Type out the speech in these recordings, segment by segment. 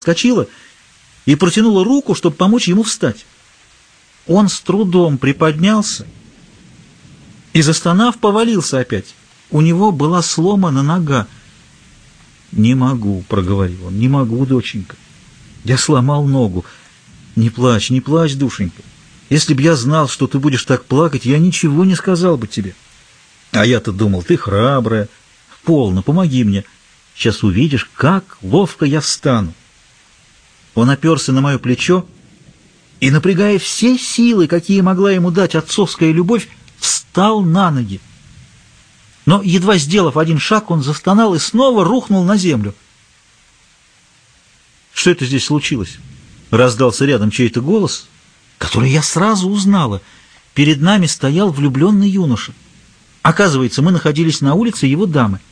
вскочила и протянула руку, чтобы помочь ему встать. Он с трудом приподнялся и, застонав, повалился опять. У него была сломана нога. «Не могу», — проговорил он, — «не могу, доченька. Я сломал ногу. Не плачь, душенька. Если б я знал, что ты будешь так плакать, я ничего не сказал бы тебе. А я-то думал, ты храбрая. Полно, помоги мне. Сейчас увидишь, как ловко я встану». Он оперся на мое плечо и, напрягая все силы, какие могла ему дать отцовская любовь, встал на ноги. Но, едва сделав один шаг, он застонал и снова рухнул на землю. «Что это здесь случилось?» — раздался рядом чей-то голос, который я сразу узнала. Перед нами стоял влюбленный юноша. Оказывается, мы находились на улице его дамы.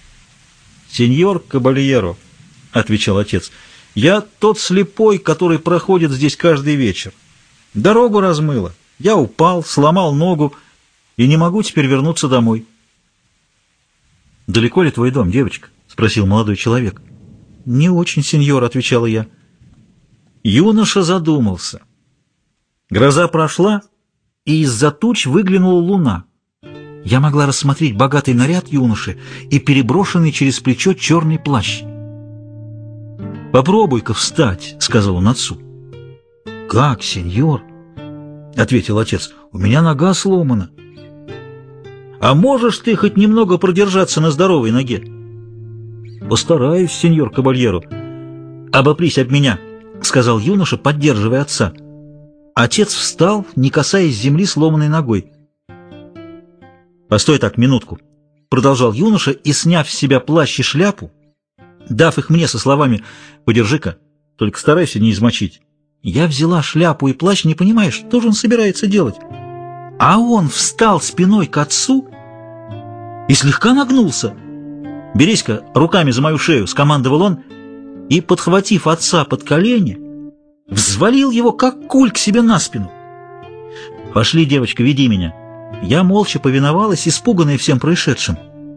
«Сеньор Кабальеро», — отвечал отец, — «я тот слепой, который проходит здесь каждый вечер. Дорогу размыло. Я упал, сломал ногу и не могу теперь вернуться домой». «Далеко ли твой дом, девочка?» — спросил молодой человек. «Не очень, сеньор», — отвечала я. Юноша задумался. Гроза прошла, и из-за туч выглянула луна. Я могла рассмотреть богатый наряд юноши и переброшенный через плечо черный плащ. «Попробуй-ка встать», — сказал он отцу. «Как, сеньор?» — ответил отец. «У меня нога сломана». «А можешь ты хоть немного продержаться на здоровой ноге?» «Постараюсь, сеньор Кабальеро». «Обопрись об меня», — сказал юноша, поддерживая отца. Отец встал, не касаясь земли сломанной ногой. «Постой так, минутку», — продолжал юноша, и, сняв с себя плащ и шляпу, дав их мне со словами «Подержи-ка, только старайся не измочить», я взяла шляпу и плащ, не понимая, что же он собирается делать. А он встал спиной к отцу и слегка нагнулся. «Берись-ка руками за мою шею», — скомандовал он, и, подхватив отца под колени, взвалил его, как куль, к себе на спину. «Пошли, девочка, веди меня». Я молча повиновалась, испуганная всем происшедшим.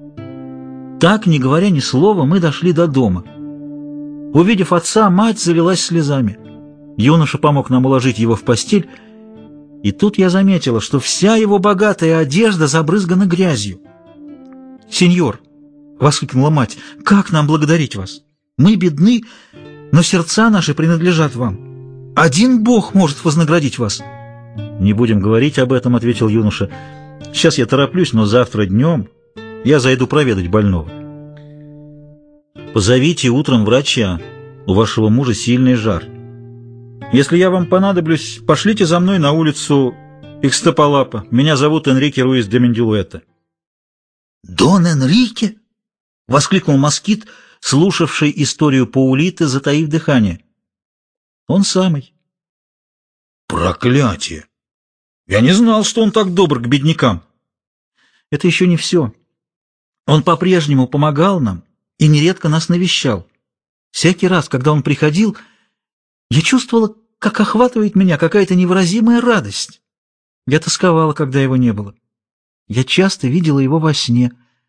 Так, не говоря ни слова, мы дошли до дома. Увидев отца, мать залилась слезами. Юноша помог нам уложить его в постель, и тут я заметила, что вся его богатая одежда забрызгана грязью. «Сеньор», — воскликнула мать, — «как нам благодарить вас? Мы бедны, но сердца наши принадлежат вам. Один Бог может вознаградить вас». «Не будем говорить об этом», — ответил юноша. «Сейчас я тороплюсь, но завтра днем я зайду проведать больного». «Позовите утром врача. У вашего мужа сильный жар. Если я вам понадоблюсь, пошлите за мной на улицу Икстапалапа. Меня зовут Энрике Руис де Мендилуэта». «Дон Энрике?» — воскликнул москит, слушавший историю Паулиты, затаив дыхание. «Он самый». «Проклятие! Я не знал, что он так добр к беднякам». «Это еще не все. Он по-прежнему помогал нам и нередко нас навещал. Всякий раз, когда он приходил, я чувствовала, как охватывает меня какая-то невыразимая радость. Я тосковала, когда его не было. Я часто видела его во сне.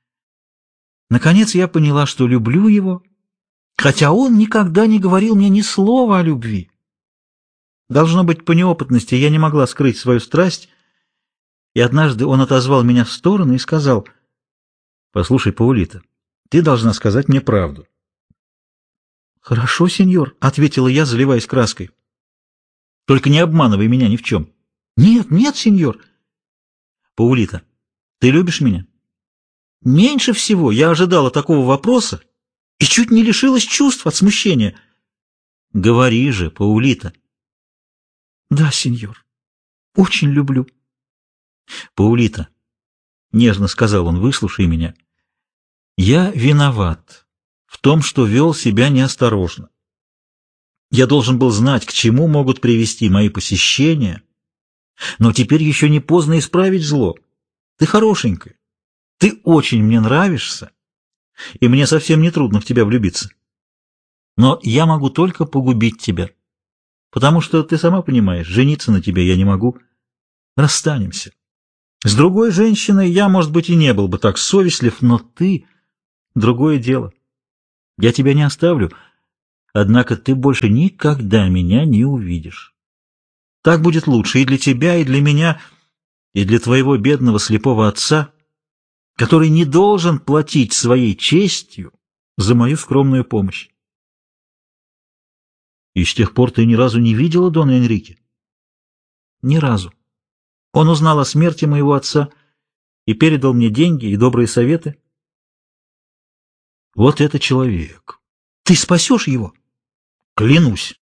Наконец я поняла, что люблю его, хотя он никогда не говорил мне ни слова о любви. Должно быть, по неопытности я не могла скрыть свою страсть, и однажды он отозвал меня в сторону и сказал: «Послушай, Паулита, ты должна сказать мне правду». «Хорошо, сеньор», — ответила я, заливаясь краской. «Только не обманывай меня ни в чем». «Нет, нет, сеньор». «Паулита, ты любишь меня?» Меньше всего я ожидала такого вопроса и чуть не лишилась чувств от смущения. «Говори же, Паулита». «Да, сеньор, очень люблю». «Паулита», — нежно сказал он, — «выслушай меня. Я виноват в том, что вел себя неосторожно. Я должен был знать, к чему могут привести мои посещения, но теперь еще не поздно исправить зло. Ты хорошенькая, ты очень мне нравишься, и мне совсем не трудно в тебя влюбиться. Но я могу только погубить тебя, потому что, ты сама понимаешь, жениться на тебе я не могу. Расстанемся. С другой женщиной я, может быть, и не был бы так совестлив, но ты — другое дело. Я тебя не оставлю, Однако ты больше никогда меня не увидишь. Так будет лучше и для тебя, и для меня, и для твоего бедного слепого отца, который не должен платить своей честью за мою скромную помощь. И с тех пор ты ни разу не видела Дона Энрике? Ни разу. Он узнал о смерти моего отца и передал мне деньги и добрые советы. Вот это человек! Ты спасешь его? Клянусь!